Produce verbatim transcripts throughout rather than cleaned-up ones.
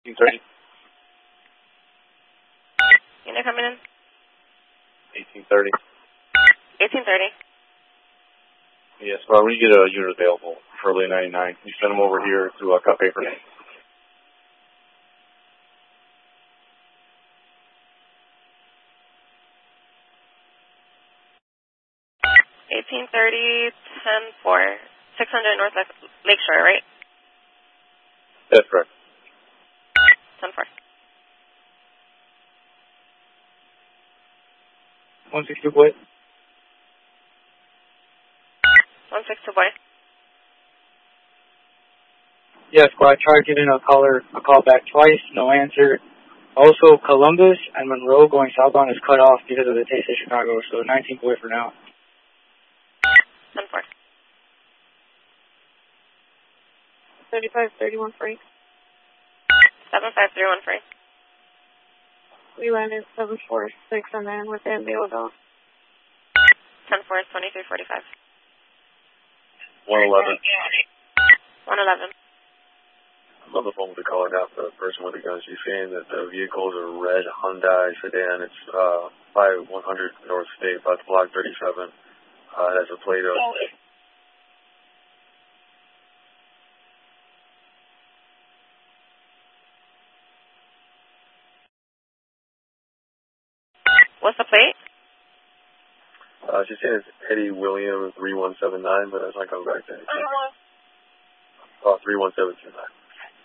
eighteen thirty. Unit coming in. eighteen thirty. eighteen thirty. Yes, well, when you get a unit available for early ninety-nine, you send them over here to uh, cut paper. eighteen thirty, ten four, six hundred North Lakeshore, right? That's correct. ten four. one sixty-two boy. one sixty-two boy. Yes, squad. Tried giving a caller a call back twice, no answer. Also, Columbus and Monroe going southbound is cut off because of the taste of Chicago, so nineteen boy for now. ten four. thirty-five thirty-one Frank. seven five three one Frank. We landed seven four six and then within the Odell. ten four, twenty-three forty-five. one eleven. one eleven. I'm on the phone with the caller now for the person with the guns. She's saying that the vehicle is a red Hyundai sedan. It's uh, five one hundred North State, about block thirty-seven. Uh, it has a plate of... What's the plate? Uh, she's saying it's Eddie William three one seven nine, but that's not coming back to anything. Oh, three one seven two nine.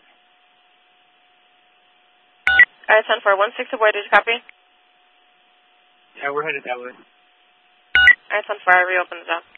Alright, ten four, one sixty boy, did you copy? Yeah, we're headed that way. Alright, ten four, I reopened the job.